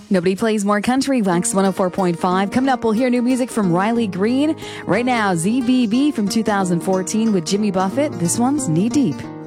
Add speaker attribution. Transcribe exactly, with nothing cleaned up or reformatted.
Speaker 1: Nobody plays more country. Wax one oh four point five. Coming up, we'll hear new music from Riley Green. Right now, Z B B from two thousand fourteen with Jimmy Buffett. This one's Knee Deep.